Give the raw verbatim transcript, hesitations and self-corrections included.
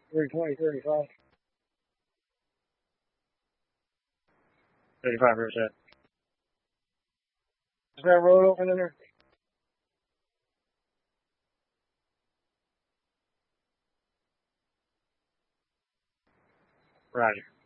three twenty, thirty-five. thirty-five percent. Is that road open in there? Roger.